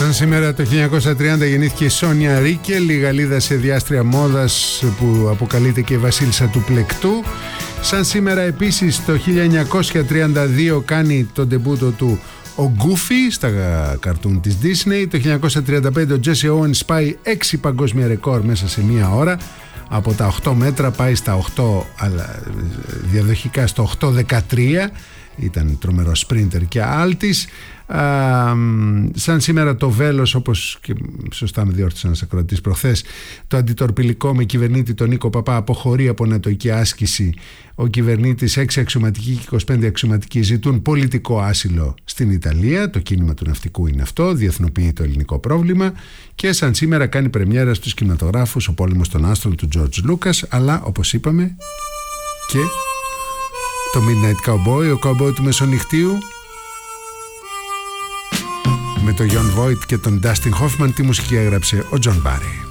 Σαν σήμερα το 1930 γεννήθηκε η Σόνια Ρίκελ, η Γαλλίδα σχεδιάστρια μόδας που αποκαλείται και η βασίλισσα του πλεκτού. Σαν σήμερα επίσης το 1932 κάνει τον ντεμπούτο του ο Γκούφι στα καρτούν της Disney. Το 1935 ο Τζέσι Όουεν πάει 6 παγκόσμια ρεκόρ μέσα σε μία ώρα. Από τα 8 μέτρα πάει στα 8, αλλά διαδοχικά στο 8.13. Ήταν τρομερό σπρίντερ και άλτης. Σαν σήμερα το βέλος, όπως και σωστά με διόρθωσε ένας ακροατής προχθές, το αντιτορπιλικό με κυβερνήτη τον Νίκο Παπά αποχωρεί από νατοϊκή άσκηση. Ο κυβερνήτης, 6 αξιωματικοί και 25 αξιωματικοί ζητούν πολιτικό άσυλο στην Ιταλία. Το κίνημα του ναυτικού είναι αυτό, διεθνοποιεί το ελληνικό πρόβλημα. Και σαν σήμερα κάνει πρεμιέρα στους κινηματογράφους ο πόλεμος των άστρων του George Lucas, αλλά όπως είπαμε και το Midnight Cowboy, ο Cowboy του Μεσονυχτίου, με τον John Voight και τον Dustin Hoffman. Τη μουσική έγραψε ο John Barry.